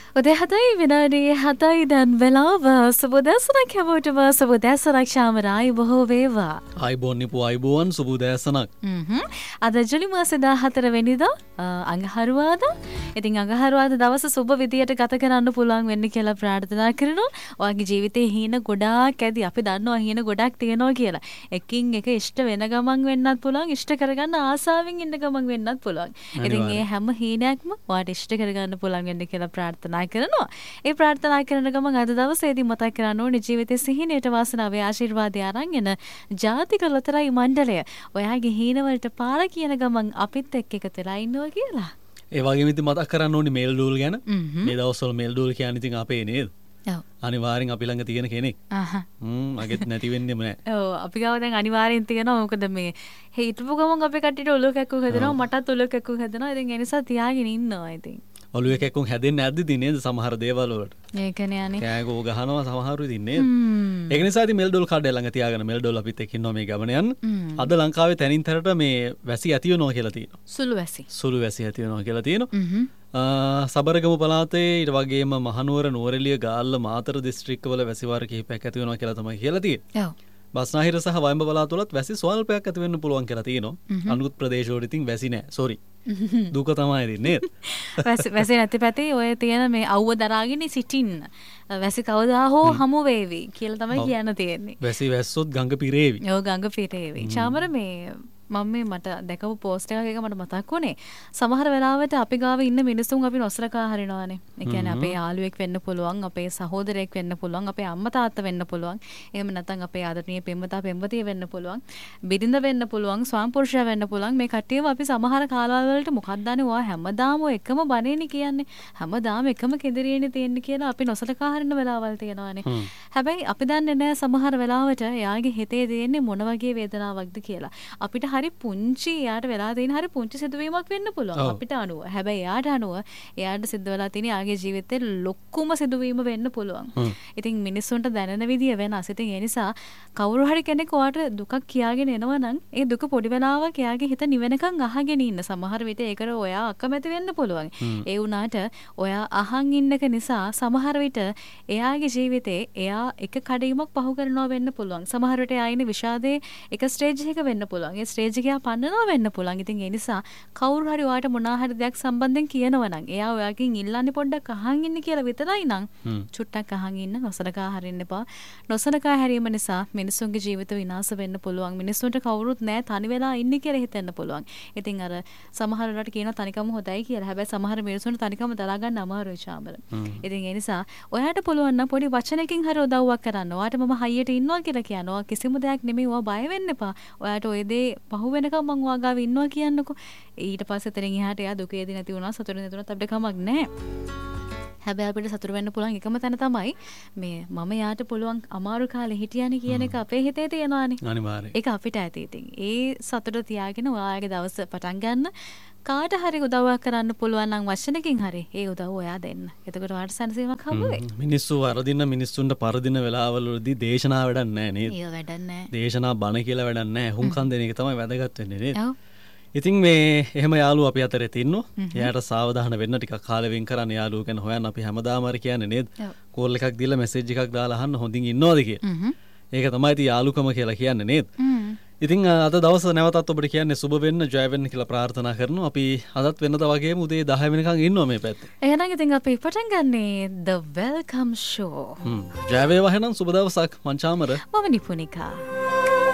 උදේ 7යි විනාඩි 7යි දැන් වෙලාව සුබ දැසනක් හැමෝටම සුබ දැසනක් ශාමරායි බොහෝ වේවා. අයිබෝන් නිපු අයිබෝන් සුබ දැසනක්. අද ජුලි මාසේ 14 වෙනිදා අඟහරුවාදා. ඉතින් අඟහරුවාදා දවස සුබ විදියට ගත කරන්න පුළුවන් වෙන්න කියලා ප්‍රාර්ථනා කරනවා. ඔයාගේ ජීවිතේ හීන ගොඩාක් ඇති. අපි දන්නවා හීන ගොඩක් තියෙනවා කියලා. එකින් එක ඉෂ්ට වෙන ගමන් වෙන්නත් පුළුවන්. ඉෂ්ට කරගන්න ආසාවෙන් ඉන්න ගමන් වෙන්නත් පුළුවන්. ඉතින් මේ හැම හීනයක්ම ඔයාට ඉෂ්ට කරගන්න පුළුවන් වෙන්න කියලා ප්‍රාර්ථනා කරනවා. ඒ ප්‍රාර්ථනා කරන ගමන් අද දවසේදී මතක් කරන්න ඕනේ ජීවිතේ සිහිනයට වාසනාවේ ආශිර්වාදය අරන් එන ජාතික ලොතරැයි මණ්ඩලය ඔයාගේ හීන වලට පාර කියන ගමන් අපිත් එක්ක එකතු වෙලා ඉන්නවා කියලා. ඒ වගේම ඉතින් මතක් කරන්න ඕනේ මේල් ඩූල් ගැන. මේ දවස්වල මේල් ඩූල් කියන්නේ ඉතින් අපේ නේද? ඔව්. අනිවාර්යෙන් අපි ළඟ තියෙන කෙනෙක්. මගෙත් නැති වෙන්නෙම නෑ. ඔව් අපි ගාව දැන් අනිවාර්යෙන් තියෙනවා. මොකද මේ හිටපු ගමන් අපේ කට්ටියට ඔලුව කැක්කුව හදනවා. මටත් ඔලුව කැක්කුව හදනවා. ඉතින් ඒ නිසා තියාගෙන ඉන්නවා ඉතින්. ඔලුව කැක්කුම් හැදෙන්නේ නැද්ද ඉතින් නේද සමහර දේවල් වලට. ඒකනේ අනේ. කෑගෝ ගහනවා සමහරු ඉතින් නේද? ඒක නිසා ඉතින් මෙල් ඩෝල් කාඩ් එක ළඟ තියාගෙන මෙල් ඩෝල් අපිත් එක්ක ඉන්නවා මේ ගමන යන්න. අද ලංකාවේ තැනින් තැනට මේ වැසි ඇති වෙනවා කියලා තියෙනවා. සුළු වැසි ඇති වෙනවා කියලා තියෙනවා. සබරගමු පළාතේ ඊට වගේම මහනුවර නුවරඑළිය ගාල්ල මාතර දිස්ත්‍රික්කවල වැසිවාර කිහිපයක් ඇති වෙනවා කියලා තමයි කියලා තියෙන්නේ. ඔව්. බස්නාහිර සහ වයඹ පළාතවලත් වැසි ස්වල්පයක් ඇති වෙන්න පුළුවන් කියලා තියෙනවා. අනුත් ප්‍රදේශවල ඉතින් වැසි නෑ. සෝරි. දුක තමයි ඉතින් නේද? වැසි නැති පැත්තේ ඔය තියෙන මේ අවුව දරාගෙන සිටින්න. වැසි කවදා හෝ හමු වේවි කියලා තමයි කියන්න තියෙන්නේ. වැසි වැස්සොත් ගඟ පිරේවි. ඔව් ගඟ පිරේවි. චාමර මේ මම මේ මට දැකපු පෝස්ට් එකක් මට මතක් වුණේ සමහර වෙලාවට අපි ගාව ඉන්න මිනිස්සුන් අපි නොසලකා හරිනවානේ. ඒ කියන්නේ අපේ යාළුවෙක් වෙන්න පුළුවන්, අපේ සහෝදරයෙක් වෙන්න පුළුවන්, අපේ අම්මා තාත්තා වෙන්න පුළුවන්. එහෙම නැත්නම් අපේ ආදරණීය පෙම්වතා පෙම්වතිය වෙන්න පුළුවන්. බිරිඳ වෙන්න පුළුවන්, ස්වාමිපුරුෂයා වෙන්න පුළුවන්. මේ කට්ටියම අපි සමහර කාලවල වලට මොකක්ද දන්නේ ඔයා හැමදාම ඔය එකම බණේනේ කියන්නේ. හැමදාම එකම කෙඳිරියනේ තියෙන්නේ කියලා අපි නොසලකා හරින වෙලාවල් තියෙනවානේ. හැබැයි අපි දන්නේ නැහැ සමහර වෙලාවට එයාගේ හිතේ තියෙන්නේ මොන වගේ වේදනාවක්ද කියලා. අපිට හරි පුංචි එයාට වෙලා තියෙන හරි පුංචි සිදුවීමක් වෙන්න පුළුවන් අපිට අනුව. හැබැයි එයාට අනුව එයාට සිද්ධ වෙලා තියෙන එයාගේ ජීවිතේ ලොකුම සිදුවීම වෙන්න පුළුවන්. ඉතින් මිනිස්සුන්ට දැනෙන විදිය වෙනස්. ඉතින් ඒ නිසා කවුරු හරි කෙනෙක් ඔයාට දුකක් කියාගෙන එනවා නම් ඒ දුක පොඩි වෙලාවක් එයාගේ හිත නිවෙනකන් අහගෙන ඉන්න. සමහර විට ඒකට ඔයා අකමැති වෙන්න පුළුවන්. ඒ වුණාට ඔයා අහන් ඉන්නක නිසා සමහර විට එයාගේ ජීවිතේ එයා එක කඩීමක් පහු කරනවා වෙන්න පුළුවන්. සමහර විට එයා ඉන්නේ විෂාදයේ එක ස්ටේජ් එකක වෙන්න පුළුවන්. ඒ ස්ටේජ් එකේ පන්නනවා වෙන්න පුළුවන්. ඉතින් ඒ නිසා කවුරු හරි ඔයාට මොනවා හරි දෙයක් සම්බන්ධයෙන් කියනවා නම් එයා ඔයාගෙන් ඉල්ලන්නේ පොඩ්ඩක් අහන් ඉන්න කියලා විතරයි නම් චුට්ටක් අහන් ඉන්න නොසලකා හරින්න එපා. නොසලකා හැරීම නිසා මිනිස්සුන්ගේ ජීවිත විනාශ වෙන්න පුළුවන්. මිනිස්සුන්ට කවුරුත් නැහැ තනි වෙලා ඉන්නේ කියලා හිතෙන්න පුළුවන්. ඉතින් අර සමහර වෙලාවට කියනවා තනිකම හොඳයි කියලා. හැබැයි සමහර මිනිස්සුන්ට තනිකම දරා ගන්න අමාරුයි චාමර. ඉතින් ඒ නිසා ඔයාට පුළුවන් නම් පොඩි වචනකින් හරි උදව්වක් කරන්න. ඔයාට මම හයියට ඉන්නවා කියලා කියනවා. කිසිම දෙයක් නෙමෙයි. ඔයා බය වෙන්න එපා. ඔයාට ඔය දේ පහු වෙනකම් මං වාගාව ඉන්නවා කියන්නකෝ. ඊට පස්සේ එතනින් එහාට එයා දුකේදී නැති වුණා සතුටින් නැති වුණාත් අපිට කමක් නැහැ. හැබැයි අපිට සතුට වෙන්න පුළුවන් එකම තැන තමයි මේ මම යාට පුළුවන් අමාරු කාලේ හිටියානේ කියන එක අපේ හිතේ තියෙනවානේ. අනිවාර්යයෙන්. ඒක අපිට ඇති ඉතින්. ඒ සතුට තියාගෙන ඔයාගේ දවස පටන් ගන්න. කාට හරි උදව්වක් කරන්න පුළුවන් නම් වචනකින් හරි ඒ උදව්ව ඔයා දෙන්න. එතකොට ඔයාට සැනසීමක් හම්බ වෙයි. මිනිස්සු වරදින මිනිස්සුන්ට පරදින වෙලාවවලදී දේශනා වැඩක් නැහැ නේද? ඒක වැඩක් නැහැ. දේශනා බණ කියලා වැඩක් නැහැ. හුම්කන් දෙන එක තමයි වැදගත් වෙන්නේ නේද? ඔව්. ඉතින් මේ එහෙම යාළුවෝ අපි අතරේ තින්නෝ. එයාට සාවධාන වෙන්න ටිකක් කාලෙ වෙන් කරන්න යාළුවෝ ගැන හොයන්න අපි හැමදාම හරි කියන්නේ නේද? කෝල් එකක් දීලා මැසේජ් එකක් දාලා අහන්න හොඳින් ඉන්නවද කියලා. ඒක තමයි ඉතින් යාළුකම කියලා කියන්නේ නේද? ඉතින් අද දවස නැවතත් ඔබට කියන්නේ සුබ වෙන්න ජය වෙන්න කියලා ප්‍රාර්ථනා කරනවා. අපි අදත් වෙනද වගේම උදේ 10 වෙනකන් ඉන්නවා මේ පැත්තේ. එහෙනම් ඉතින් අපි පටන් ගන්නේ The Welcome Show. ජය වේවා එහෙනම් සුබ දවසක් මං චාමර. මම නිපුනිකා.